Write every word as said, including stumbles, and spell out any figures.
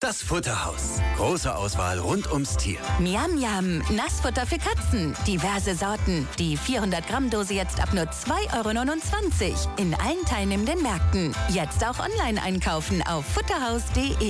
Das Futterhaus. Große Auswahl rund ums Tier. Miam Miam, Nassfutter für Katzen. Diverse Sorten. Die vierhundert Gramm Dose jetzt ab nur zwei Euro neunundzwanzig. In allen teilnehmenden Märkten. Jetzt auch online einkaufen auf futterhaus punkt de.